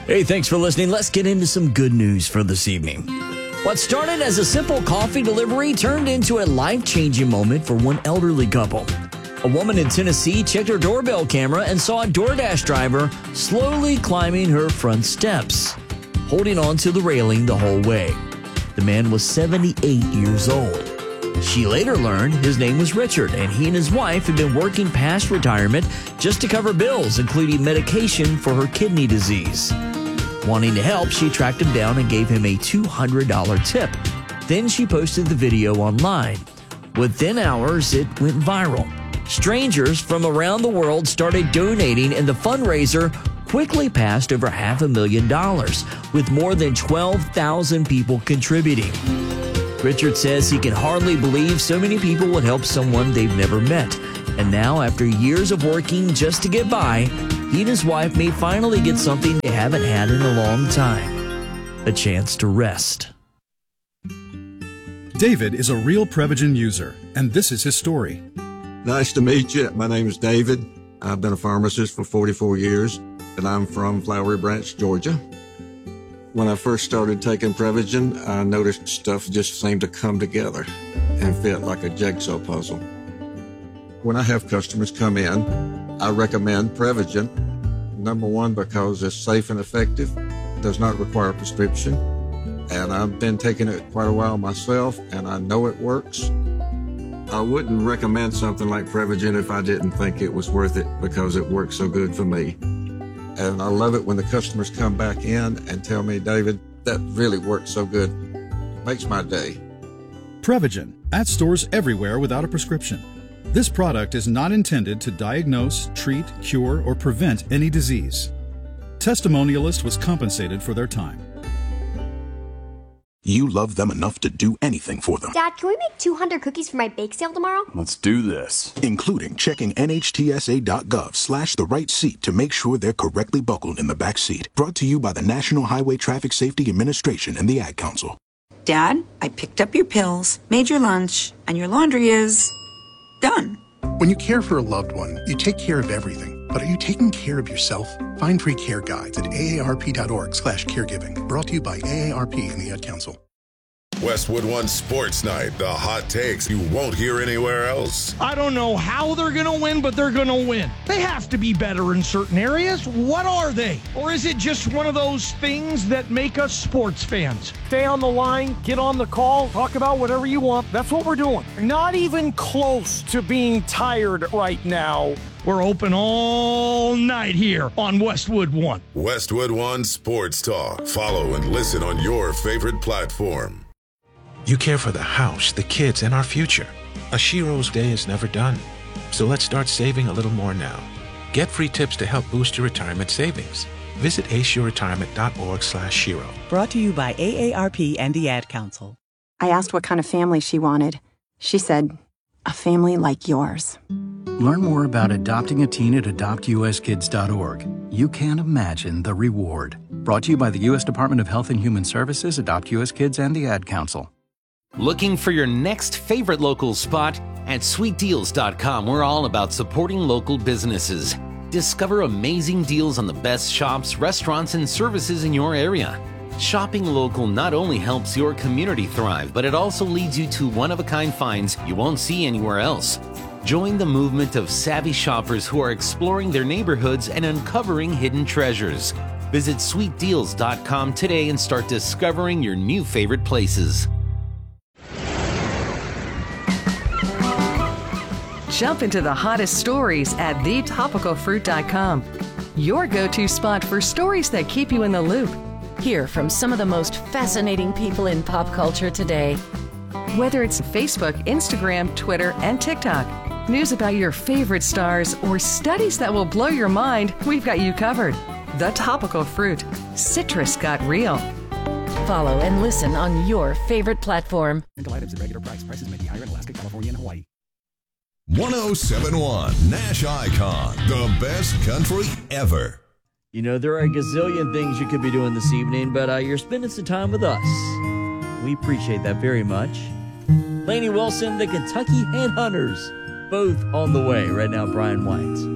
Hey, thanks for listening. Let's get into some good news for this evening. What started as a simple coffee delivery turned into a life-changing moment for one elderly couple. A woman in Tennessee checked her doorbell camera and saw a DoorDash driver slowly climbing her front steps, holding on to the railing the whole way. The man was 78 years old. She later learned his name was Richard, and he and his wife had been working past retirement just to cover bills, including medication for her kidney disease. Wanting to help, she tracked him down and gave him a $200 tip. Then she posted the video online. Within hours, it went viral. Strangers from around the world started donating, and the fundraiser quickly passed over $500,000, with more than 12,000 people contributing. Richard says he can hardly believe so many people would help someone they've never met. And now, after years of working just to get by, he and his wife may finally get something they haven't had in a long time: a chance to rest. David is a real Prevagen user, and this is his story. Nice to meet you. My name is David. I've been a pharmacist for 44 years, and I'm from Flowery Branch, Georgia. When I first started taking Prevagen, I noticed stuff just seemed to come together and fit like a jigsaw puzzle. When I have customers come in, I recommend Prevagen. Number one, because it's safe and effective, does not require a prescription, and I've been taking it quite a while myself, and I know it works. I wouldn't recommend something like Prevagen if I didn't think it was worth it, because it works so good for me. And I love it when the customers come back in and tell me, David, that really works so good. Makes my day. Prevagen, at stores everywhere without a prescription. This product is not intended to diagnose, treat, cure, or prevent any disease. Testimonialist was compensated for their time. You love them enough to do anything for them. Dad, can we make 200 cookies for my bake sale tomorrow? Let's do this. Including checking NHTSA.gov/the-right-seat to make sure they're correctly buckled in the back seat. Brought to you by the National Highway Traffic Safety Administration and the Ad Council. Dad, I picked up your pills, made your lunch, and your laundry is done. When you care for a loved one, you take care of everything. But are you taking care of yourself? Find free care guides at aarp.org/caregiving. Brought to you by AARP and the Ad Council. Westwood One Sports Night. The hot takes you won't hear anywhere else. I don't know how they're going to win, but they're going to win. They have to be better in certain areas. What are they? Or is it just one of those things that make us sports fans? Stay on the line, get on the call, talk about whatever you want. That's what we're doing. Not even close to being tired right now. We're open all night here on Westwood One. Westwood One Sports Talk. Follow and listen on your favorite platform. You care for the house, the kids, and our future. A Shiro's day is never done. So let's start saving a little more now. Get free tips to help boost your retirement savings. Visit aceyourretirement.org/Shiro. Brought to you by AARP and the Ad Council. I asked what kind of family she wanted. She said, a family like yours. Learn more about adopting a teen at adoptuskids.org. You can't imagine the reward. Brought to you by the U.S. Department of Health and Human Services, Adopt U.S. Kids, and the Ad Council. Looking for your next favorite local spot? At sweetdeals.com, we're all about supporting local businesses. Discover amazing deals on the best shops, restaurants, and services in your area. Shopping local not only helps your community thrive, but it also leads you to one-of-a-kind finds you won't see anywhere else. Join the movement of savvy shoppers who are exploring their neighborhoods and uncovering hidden treasures. Visit sweetdeals.com today and start discovering your new favorite places. Jump into the hottest stories at thetopicalfruit.com. Your go-to spot for stories that keep you in the loop. Hear from some of the most fascinating people in pop culture today. Whether it's Facebook, Instagram, Twitter, and TikTok, news about your favorite stars, or studies that will blow your mind, we've got you covered. The Topical Fruit. Citrus got real. Follow and listen on your favorite platform. Rental items at regular price. Prices may be higher in Alaska, California, and Hawaii. 1071 Nash Icon, the best country ever. You know, there are a gazillion things you could be doing this evening, but you're spending some time with us. We appreciate that very much. Lainey Wilson, the Kentucky Headhunters, both on the way. Right now, Brian White.